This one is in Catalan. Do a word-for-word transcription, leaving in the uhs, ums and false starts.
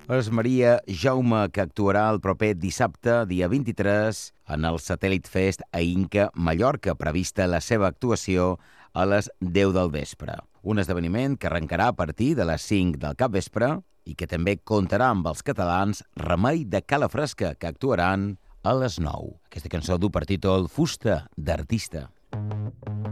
És Maria Jaume, que actuarà el proper dissabte, dia vint-i-tres, en el Satèl·lit Fest a Inca, Mallorca, prevista la seva actuació a les deu del vespre. Un esdeveniment que arrencarà a partir de les cinc del capvespre i que també comptarà amb els catalans Remei de Cala Fresca, que actuaran a les nou. Aquesta cançó du per títol Fusta d'artista.